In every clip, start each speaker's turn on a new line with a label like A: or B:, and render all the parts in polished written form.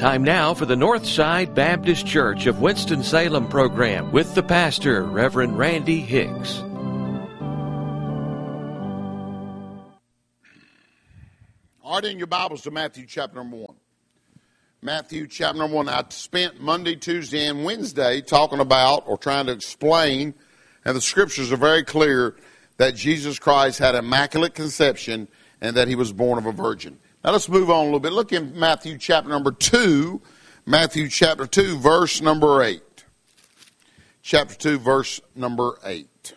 A: Time now for the Northside Baptist Church of Winston-Salem program with the pastor, Reverend Randy Hicks.
B: All right, in your Bibles to Matthew chapter number 1. Matthew chapter number 1. I spent Monday, Tuesday, and Wednesday talking about or trying to explain, and the scriptures are very clear, that Jesus Christ had immaculate conception and that he was born of a virgin. Now let's move on a little bit. Look in Matthew chapter number 2. Matthew chapter 2, verse number 8. Chapter 2, verse number 8.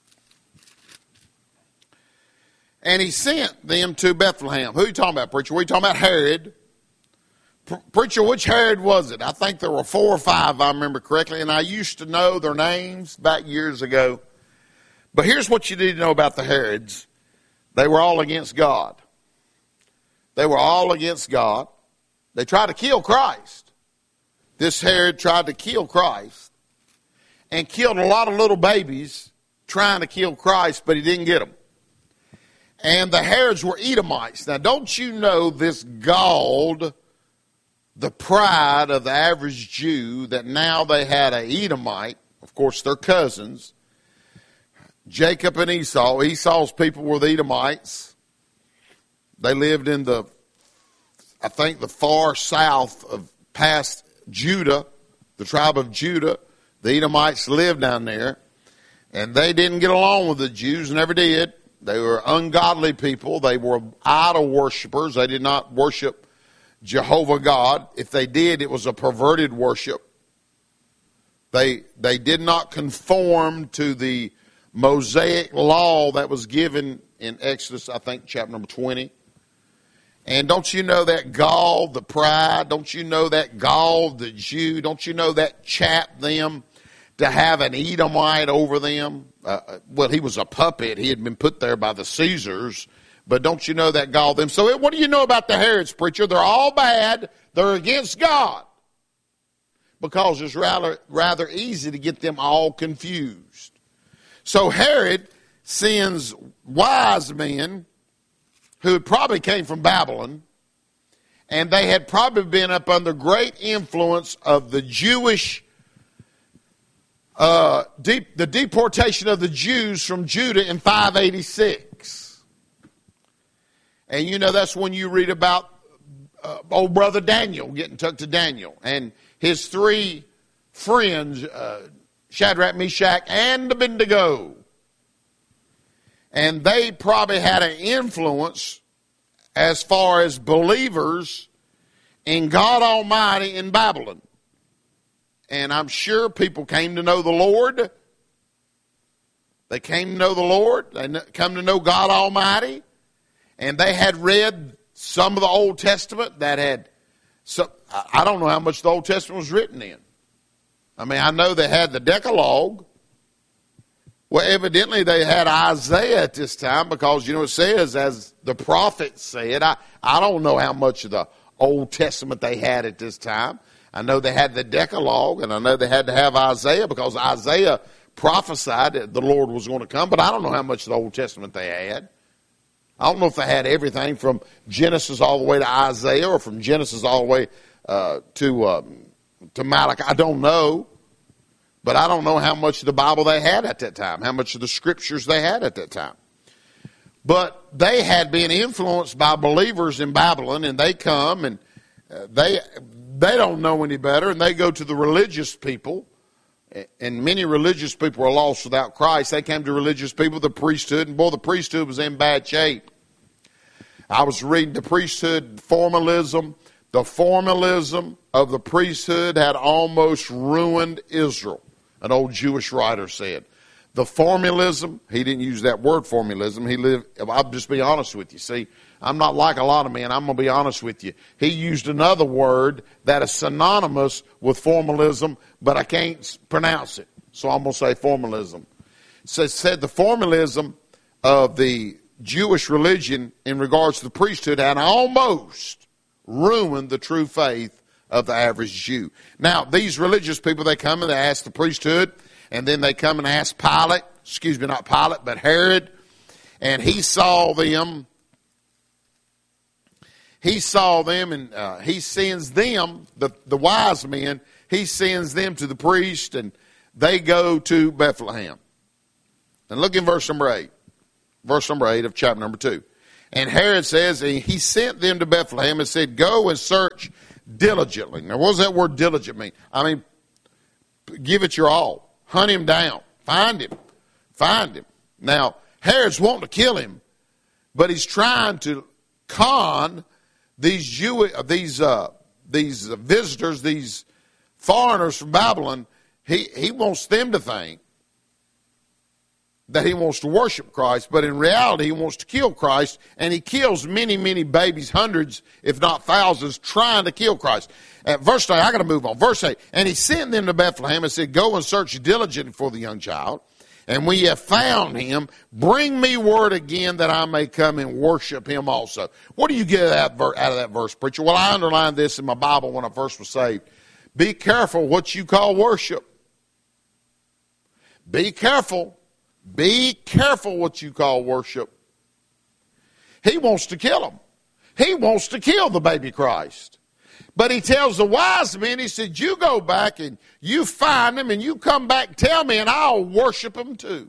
B: And he sent them to Bethlehem. Who are you talking about, preacher? What are you talking about? Herod. Preacher, which Herod was it? I think there were 4 or 5, if I remember correctly, and I used to know their names back years ago. But here's what you need to know about the Herods. They were all against God. They were all against God. They tried to kill Christ. This Herod tried to kill Christ and killed a lot of little babies trying to kill Christ, but he didn't get them. And the Herods were Edomites. Now, don't you know this galled the pride of the average Jew that now they had an Edomite, of course, they're cousins, Jacob and Esau. Esau's people were the Edomites. They lived in the far south of past Judah, the tribe of Judah. The Edomites lived down there, and they didn't get along with the Jews, never did. They were ungodly people. They were idol worshipers. They did not worship Jehovah God. If they did, it was a perverted worship. They did not conform to the Mosaic law that was given in Exodus, I think, chapter number 20. And don't you know that galled the pride? Don't you know that galled the Jew? Don't you know that chapped them to have an Edomite over them? Well, he was a puppet. He had been put there by the Caesars. But don't you know that galled them? So what do you know about the Herods, preacher? They're all bad. They're against God. Because it's rather easy to get them all confused. So Herod sends wise men who had probably came from Babylon, and they had probably been up under great influence of the Jewish, the deportation of the Jews from Judah in 586. And you know that's when you read about old brother Daniel getting took to Daniel and his 3 friends, Shadrach, Meshach, and Abednego. And they probably had an influence as far as believers in God Almighty in Babylon. And I'm sure people came to know the Lord. They came to know the Lord. They come to know God Almighty. And they had read some of the Old Testament that had, I don't know how much the Old Testament was written in. I mean, I know they had the Decalogue. Well, evidently they had Isaiah at this time because, it says, as the prophet said, I don't know how much of the Old Testament they had at this time. I know they had the Decalogue, and I know they had to have Isaiah because Isaiah prophesied that the Lord was going to come, but I don't know how much of the Old Testament they had. I don't know if they had everything from Genesis all the way to Isaiah or from Genesis all the way to Malachi. I don't know. But I don't know how much of the Bible they had at that time, how much of the scriptures they had at that time. But they had been influenced by believers in Babylon, and they come, and they don't know any better, and they go to the religious people, and many religious people are lost without Christ. They came to religious people, the priesthood, and boy, the priesthood was in bad shape. I was reading the priesthood formalism. The formalism of the priesthood had almost ruined Israel. An old Jewish writer said. The formalism, he didn't use that word formalism. I'll just be honest with you. See, I'm not like a lot of men. I'm going to be honest with you. He used another word that is synonymous with formalism, but I can't pronounce it. So I'm going to say formalism. So it said the formalism of the Jewish religion in regards to the priesthood had almost ruined the true faith of the average Jew. Now, these religious people, they come and they ask the priesthood, and then they come and ask Pilate, not Pilate, but Herod, and he saw them he saw them, and he sends them, the wise men, he sends them to the priest, and they go to Bethlehem. And look in verse number 8. Verse number 8 of chapter number 2. And Herod says, he sent them to Bethlehem and said, go and search diligently. Now, what does that word diligent mean? I mean, give it your all. Hunt him down. Find him. Find him. Now, Herod's wanting to kill him, but he's trying to con these visitors, these foreigners from Babylon. He wants them to think that he wants to worship Christ, but in reality he wants to kill Christ, and he kills many, many babies, hundreds, if not thousands, trying to kill Christ. At verse 8, I got to move on. Verse 8, and he sent them to Bethlehem and said, go and search diligently for the young child, and we have found him. Bring me word again that I may come and worship him also. What do you get out of that verse, preacher? Well, I underlined this in my Bible when I first was saved. Be careful what you call worship. Be careful. Be careful what you call worship. He wants to kill him. He wants to kill the baby Christ. But he tells the wise men, he said, you go back and you find him and you come back, tell me, and I'll worship him too.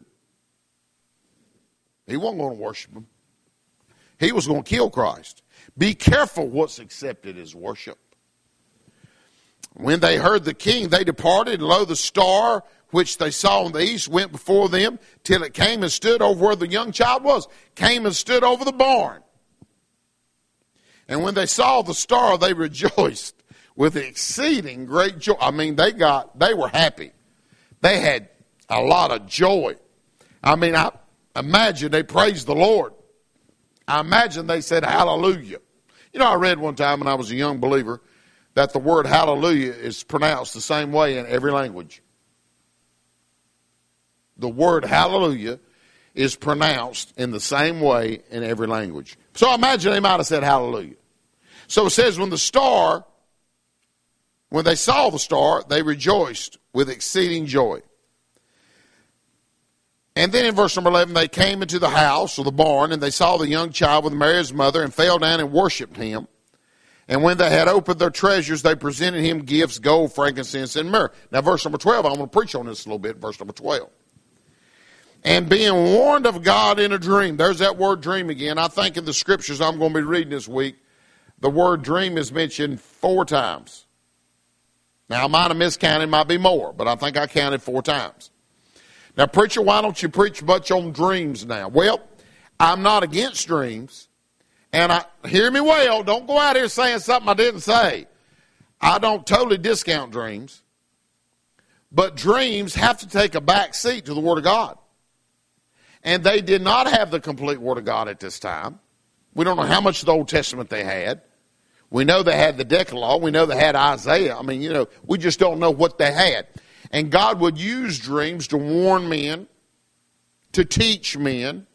B: He wasn't going to worship him. He was going to kill Christ. Be careful what's accepted as worship. When they heard the king, they departed, and lo, the star which they saw in the east went before them till it came and stood over where the young child was, came and stood over the barn. And when they saw the star, they rejoiced with exceeding great joy. I mean, they were happy. They had a lot of joy. I mean, I imagine they praised the Lord. I imagine they said hallelujah. You know, I read one time when I was a young believer that the word hallelujah is pronounced the same way in every language. The word hallelujah is pronounced in the same way in every language. So I imagine they might have said hallelujah. So it says when they saw the star, they rejoiced with exceeding joy. And then in verse number 11, they came into the house or the barn, and they saw the young child with Mary his mother, and fell down and worshipped him. And when they had opened their treasures, they presented him gifts, gold, frankincense, and myrrh. Now verse number 12, I'm going to preach on this a little bit, verse number 12. And being warned of God in a dream. There's that word dream again. I think in the scriptures I'm going to be reading this week, the word dream is mentioned 4 times. Now I might have miscounted, might be more, but I think I counted 4 times. Now preacher, why don't you preach much on dreams now? Well, I'm not against dreams. And hear me well, don't go out here saying something I didn't say. I don't totally discount dreams. But dreams have to take a back seat to the Word of God. And they did not have the complete Word of God at this time. We don't know how much of the Old Testament they had. We know they had the Decalogue. We know they had Isaiah. I mean, you know, we just don't know what they had. And God would use dreams to warn men, to teach men,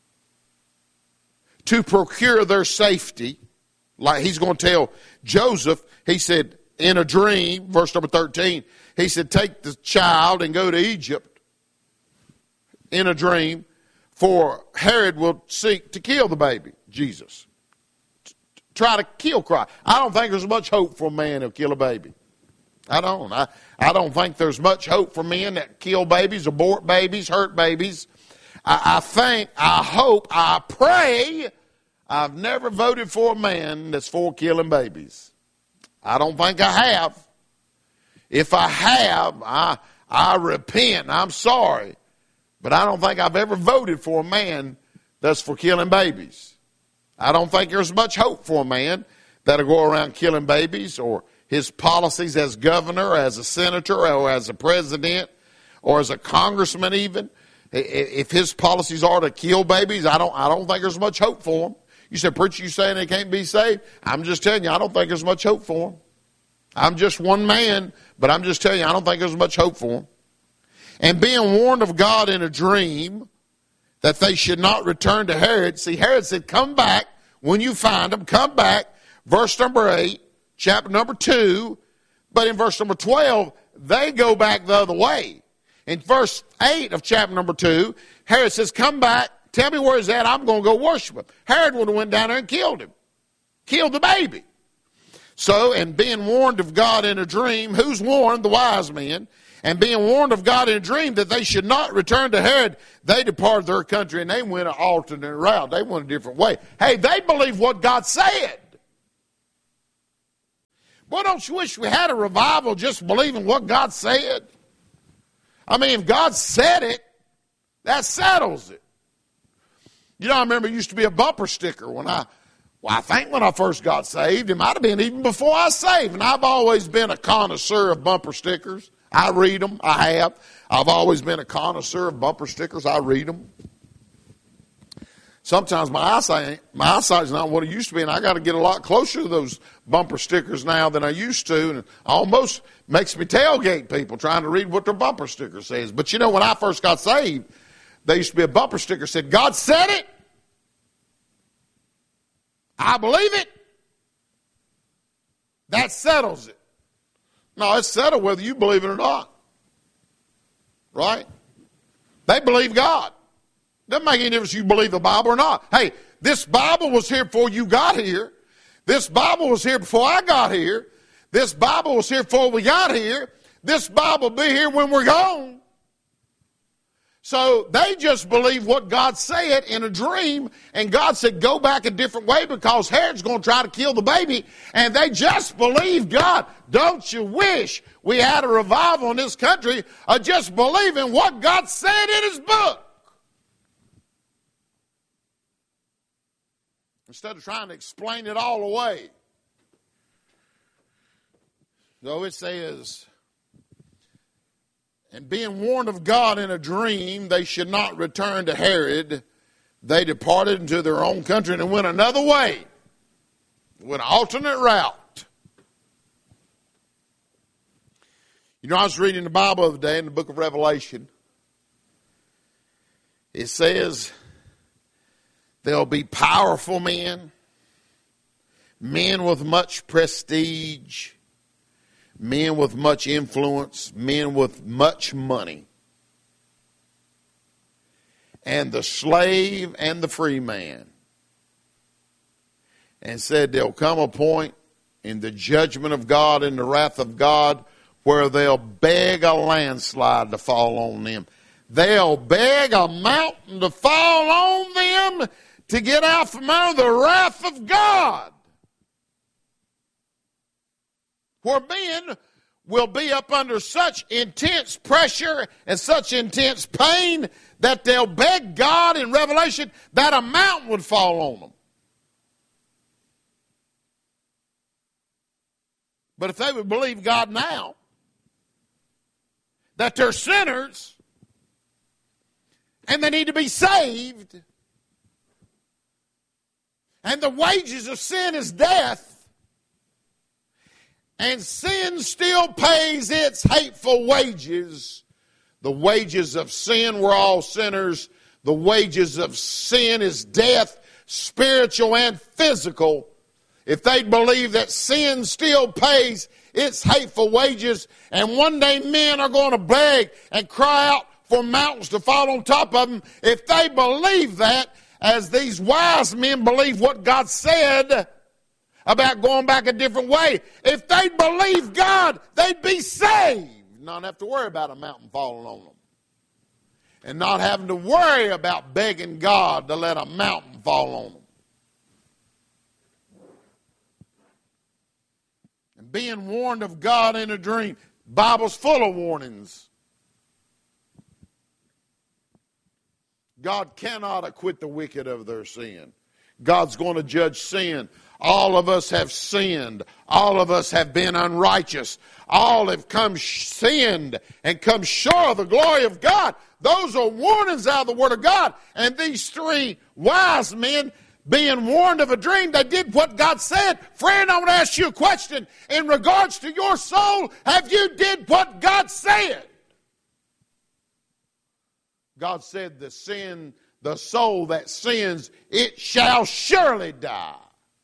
B: to procure their safety. Like he's going to tell Joseph, he said, in a dream, verse number 13, he said, take the child and go to Egypt in a dream, for Herod will seek to kill the baby, Jesus. Try to kill Christ. I don't think there's much hope for a man who'll kill a baby. I don't. I don't think there's much hope for men that kill babies, abort babies, hurt babies. I hope, I pray, I've never voted for a man that's for killing babies. I don't think I have. If I have, I repent. I'm sorry. But I don't think I've ever voted for a man that's for killing babies. I don't think there's much hope for a man that'll go around killing babies, or his policies as governor, or as a senator, or as a president, or as a congressman even. If his policies are to kill babies, I don't think there's much hope for them. You said, preacher, you saying they can't be saved? I'm just telling you, I don't think there's much hope for them. I'm just one man, but I'm just telling you, I don't think there's much hope for them. And being warned of God in a dream that they should not return to Herod. See, Herod said, come back when you find them. Come back. Verse number 8, chapter number 2. But in verse number 12, they go back the other way. In verse 8 of chapter number 2, Herod says, come back. Tell me where he's at. I'm going to go worship him. Herod would have went down there and killed him. kill the baby. So, and being warned of God in a dream, who's warned? The wise men. And being warned of God in a dream that they should not return to Herod, they departed their country and they went an alternate route. They went a different way. Hey, they believed what God said. Boy, don't you wish we had a revival just believing what God said? I mean, if God said it, that settles it. You know, I remember it used to be a bumper sticker when I think when I first got saved. It might have been even before I was saved. And I've always been a connoisseur of bumper stickers. I read them. I have. I've always been a connoisseur of bumper stickers. I read them. Sometimes my eyesight's not what it used to be, and I got to get a lot closer to those bumper stickers now than I used to, and it almost makes me tailgate people trying to read what their bumper sticker says. But you know, when I first got saved, there used to be a bumper sticker that said, God said it. I believe it. That settles it. No, it's settled whether you believe it or not. Right? They believe God. Doesn't make any difference if you believe the Bible or not. Hey, this Bible was here before you got here. This Bible was here before I got here. This Bible was here before we got here. This Bible will be here when we're gone. So they just believe what God said in a dream, and God said, go back a different way because Herod's going to try to kill the baby, and they just believe God. Don't you wish we had a revival in this country of just believing what God said in His book? Instead of trying to explain it all away. So it says, and being warned of God in a dream, they should not return to Herod. They departed into their own country and went another way. Went an alternate route. You know, I was reading the Bible the other day in the book of Revelation. It says there'll be powerful men, men with much prestige, men with much influence, men with much money. And the slave and the free man. And said there'll come a point in the judgment of God and the wrath of God where they'll beg a landslide to fall on them. They'll beg a mountain to fall on them to get out from under the wrath of God. Where men will be up under such intense pressure and such intense pain that they'll beg God in Revelation that a mountain would fall on them. But if they would believe God now, that they're sinners and they need to be saved, and the wages of sin is death, and sin still pays its hateful wages. The wages of sin, we're all sinners. The wages of sin is death, spiritual and physical. If they believe that sin still pays its hateful wages, and one day men are going to beg and cry out for mountains to fall on top of them, if they believe that, as these wise men believe what God said about going back a different way, if they believe God, they'd be saved. Not have to worry about a mountain falling on them. And not having to worry about begging God to let a mountain fall on them. And being warned of God in a dream. Bible's full of warnings. God cannot acquit the wicked of their sin. God's going to judge sin. All of us have sinned. All of us have been unrighteous. All have sinned and come short of the glory of God. Those are warnings out of the Word of God. And these three wise men, being warned of a dream, they did what God said. Friend, I want to ask you a question. In regards to your soul, have you did what God said? God said the soul that sins, it shall surely die.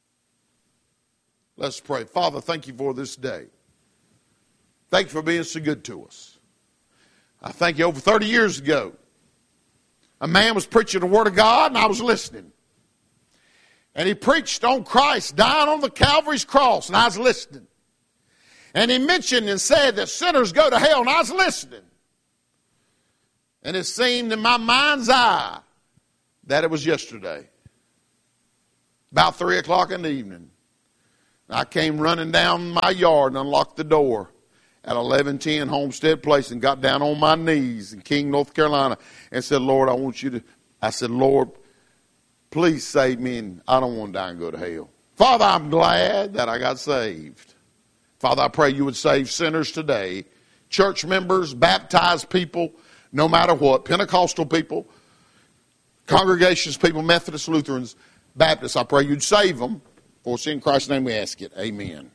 B: Let's pray. Father, thank you for this day. Thank you for being so good to us. I thank you over 30 years ago, a man was preaching the Word of God and I was listening. And he preached on Christ dying on the Calvary's cross, and I was listening. And he mentioned and said that sinners go to hell, and I was listening. And it seemed in my mind's eye that it was yesterday. About 3 o'clock in the evening. I came running down my yard and unlocked the door at 1110 Homestead Place and got down on my knees in King, North Carolina, and said, Lord, I said, Lord, please save me, and I don't want to die and go to hell. Father, I'm glad that I got saved. Father, I pray you would save sinners today, church members, baptized people, no matter what, Pentecostal people, congregations people, Methodists, Lutherans, Baptists. I pray you'd save them. For it's in Christ's name we ask it. Amen.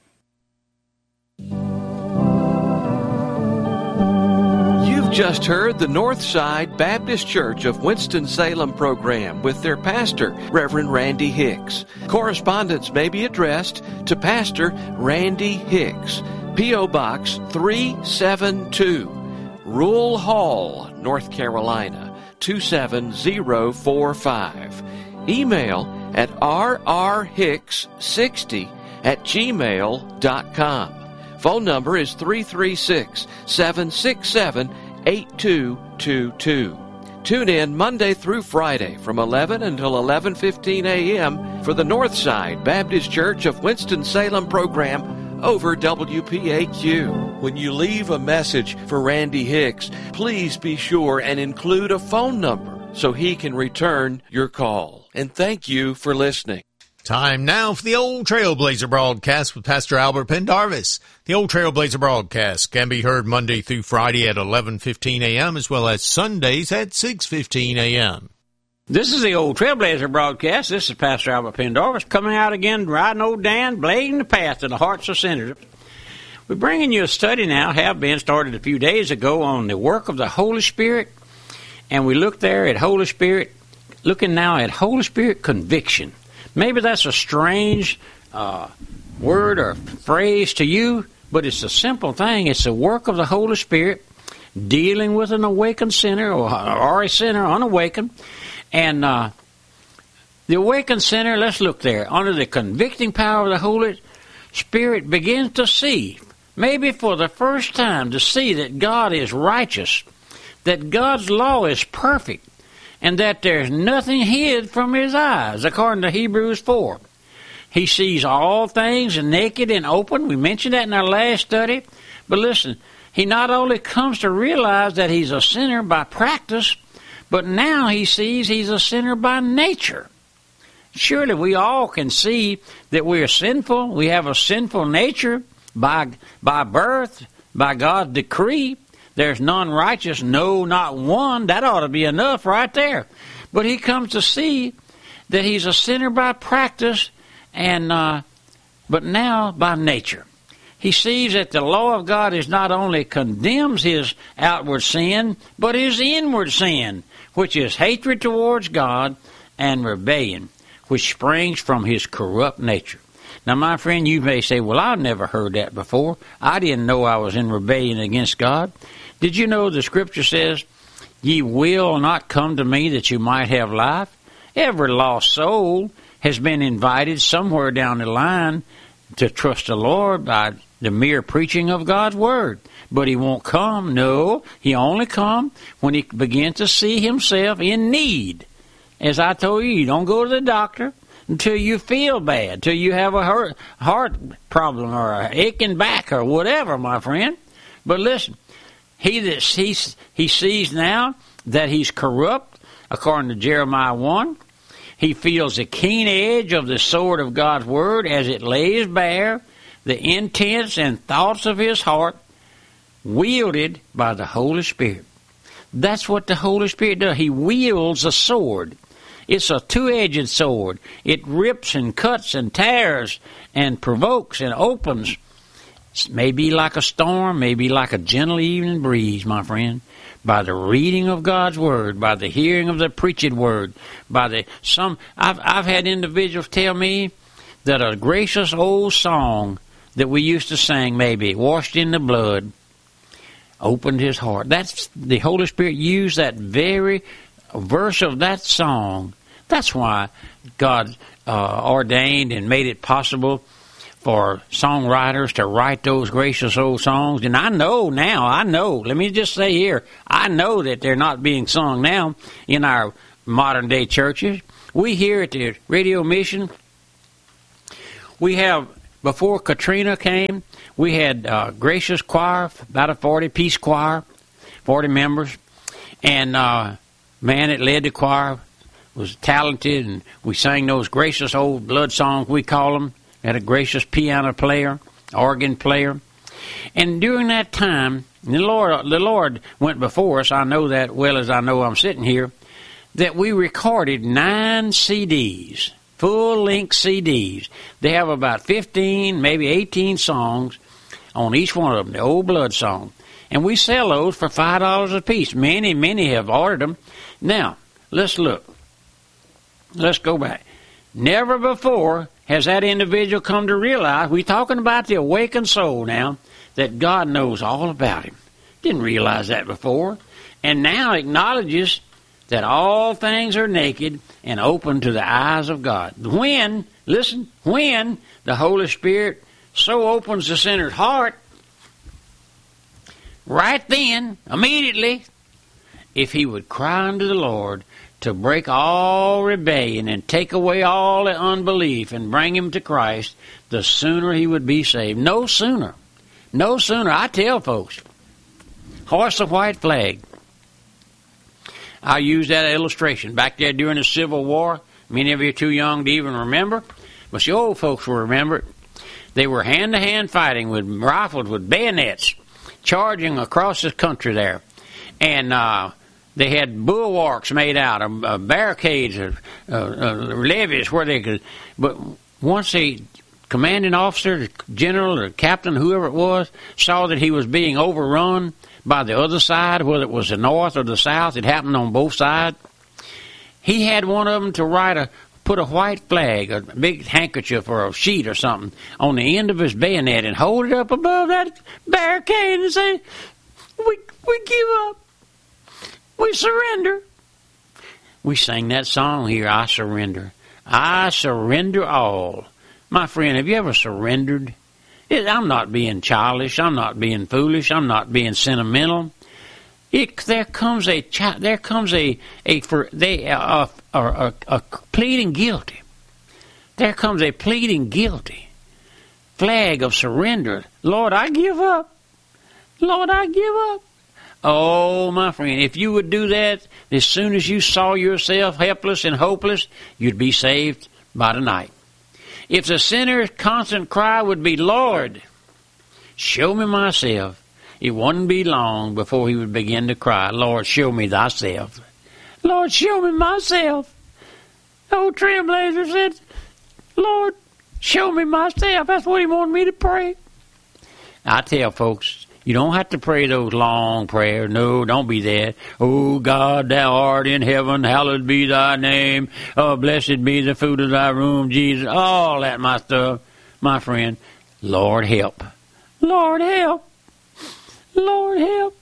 A: You've just heard the Northside Baptist Church of Winston-Salem program with their pastor, Reverend Randy Hicks. Correspondence may be addressed to Pastor Randy Hicks, P.O. Box 372, Rule Hall, North Carolina, 27045. Email at rrhicks60@gmail.com. Phone number is 336-767-8222. Tune in Monday through Friday from 11 until 11:15 a.m. for the Northside Baptist Church of Winston-Salem program over WPAQ. When you leave a message for Randy Hicks, please be sure and include a phone number so he can return your call. And thank you for listening.
C: Time now for the Old Trailblazer broadcast with Pastor Albert Pendarvis. The Old Trailblazer broadcast can be heard Monday through Friday at 11:15 a.m. as well as Sundays at 6:15 a.m.
D: This is the Old Trailblazer broadcast. This is Pastor Albert Pendarvis coming out again, riding old Dan, blazing the path to the hearts of sinners. We're bringing you a study now, have been started a few days ago, on the work of the Holy Spirit. And we look there at Holy Spirit, looking now at Holy Spirit conviction. Maybe that's a strange word or phrase to you, but it's a simple thing. It's the work of the Holy Spirit dealing with an awakened sinner or a sinner unawakened. And the awakened sinner, let's look there. Under the convicting power of the Holy Spirit begins to see, maybe for the first time, to see that God is righteous, that God's law is perfect, and that there's nothing hid from his eyes, according to Hebrews 4. He sees all things naked and open. We mentioned that in our last study. But listen, he not only comes to realize that he's a sinner by practice, but now he sees he's a sinner by nature. Surely we all can see that we are sinful. We have a sinful nature by birth, by God's decree. There's none righteous, no, not one. That ought to be enough right there. But he comes to see that he's a sinner by practice, and but now by nature. He sees that the law of God is not only condemns his outward sin, but his inward sin, which is hatred towards God and rebellion, which springs from his corrupt nature. Now, my friend, you may say, well, I've never heard that before. I didn't know I was in rebellion against God. Did you know the Scripture says, ye will not come to me that you might have life? Every lost soul has been invited somewhere down the line to trust the Lord by the mere preaching of God's Word. But he won't come. No, he only come when he begins to see himself in need. As I told you don't go to the doctor until you feel bad, until you have a heart problem or a aching back or whatever, my friend. But listen, he sees now that he's corrupt, according to Jeremiah 1. He feels the keen edge of the sword of God's Word as it lays bare the intents and thoughts of his heart, wielded by the Holy Spirit. That's what the Holy Spirit does. He wields a sword. It's a two-edged sword. It rips and cuts and tears and provokes and opens. Maybe like a storm, maybe like a gentle evening breeze, my friend. By the reading of God's Word, by the hearing of the preached Word, I've had individuals tell me that a gracious old song that we used to sing, maybe, washed in the blood, opened his heart. That's the Holy Spirit used that very verse of that song That's why God ordained and made it possible for songwriters to write those gracious old songs. And I know, let me just say here, I know that they're not being sung now in our modern day churches. We here at the Radio Mission, we have, before Katrina came, we had gracious choir, about a 40-piece choir, 40 members. And man that led the choir was talented, and we sang those gracious old blood songs, we call them. Had a gracious piano player, organ player. And during that time, the Lord went before us, I know that well as I know I'm sitting here, that we recorded 9 CDs, full-length CDs. They have about 15, maybe 18 songs on each one of them, the old blood song. And we sell those for $5 a piece. Many have ordered them. Now, let's look. Let's go back. Never before has that individual come to realize, we're talking about the awakened soul now, that God knows all about him. Didn't realize that before. And now acknowledges that all things are naked and open to the eyes of God. When the Holy Spirit so opens the sinner's heart, right then, immediately, if he would cry unto the Lord to break all rebellion and take away all the unbelief and bring him to Christ, the sooner he would be saved. No sooner. I tell folks, hoist the white flag. I use that illustration. Back there during the Civil War, many of you are too young to even remember, but the old folks will remember it. They were hand-to-hand fighting with rifles, with bayonets, charging across the country there. And they had bulwarks made out of barricades, levees where they could. But once the commanding officer, the general or captain, whoever it was, saw that he was being overrun by the other side, whether it was the north or the south, it happened on both sides. He had one of them to put a white flag, a big handkerchief or a sheet or something, on the end of his bayonet and hold it up above that barricade and say, "We give up. We surrender." We sang that song here, "I surrender. I surrender all." My friend, have you ever surrendered? I'm not being childish. I'm not being foolish. I'm not being sentimental. There comes a pleading guilty. There comes a pleading guilty flag of surrender. Lord, I give up. Lord, I give up. Oh, my friend, if you would do that, as soon as you saw yourself helpless and hopeless, you'd be saved by tonight. If the sinner's constant cry would be, "Lord, show me myself," it wouldn't be long before he would begin to cry, "Lord, show me thyself. Lord, show me myself." Old Trailblazer said, "Lord, show me myself." That's what he wanted me to pray. I tell folks, you don't have to pray those long prayers. No, don't be that. "Oh God, thou art in heaven, hallowed be thy name. Oh, blessed be the fruit of thy womb, Jesus." All that, my stuff. My friend, Lord help. Lord help. Lord help.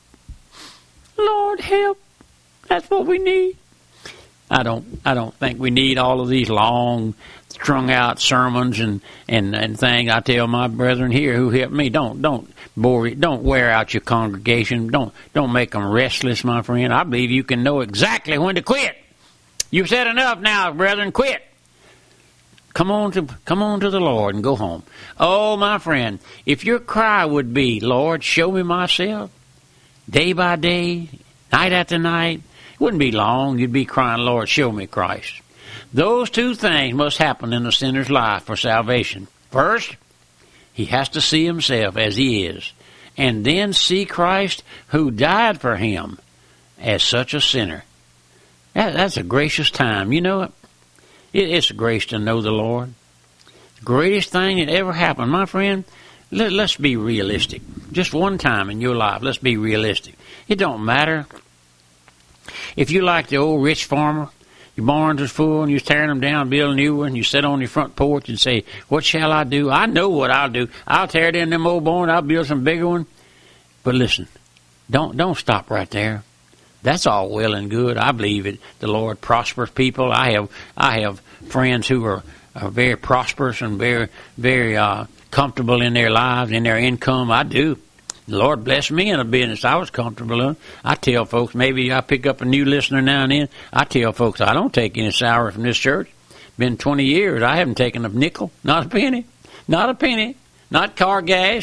D: Lord help. That's what we need. I don't think we need all of these long, strung out sermons and things. I tell my brethren here who help me, don't bore, don't wear out your congregation. Don't make them restless, my friend. I believe you can know exactly when to quit. You've said enough now, brethren. Quit. Come on to the Lord and go home. Oh, my friend, if your cry would be, "Lord, show me myself," day by day, night after night, it wouldn't be long. You'd be crying, "Lord, show me Christ." Those two things must happen in a sinner's life for salvation. First, he has to see himself as he is, and then see Christ who died for him as such a sinner. That's a gracious time. You know it? It's a grace to know the Lord. The greatest thing that ever happened. My friend, let's be realistic. Just one time in your life, let's be realistic. It don't matter. If you like the old rich farmer, your barns was full and you're tearing them down, build a new one, you sit on your front porch and say, "What shall I do? I know what I'll do. I'll tear down them old barns, I'll build some bigger one." But listen, don't stop right there. That's all well and good. I believe it. The Lord prospers people. I have friends who are very prosperous and very, very comfortable in their lives, in their income. I do. The Lord blessed me in a business I was comfortable in. I tell folks, maybe I pick up a new listener now and then. I tell folks I don't take any salary from this church. Been 20 years. I haven't taken a nickel, not a penny, not car gas.